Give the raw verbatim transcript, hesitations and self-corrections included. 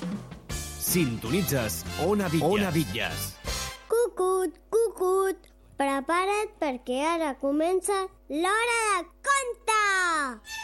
Sintonitzes Ona Bitlles. Ona Bitlles. Cucut, cucut, prepara't perquè ara comença l'hora de conte!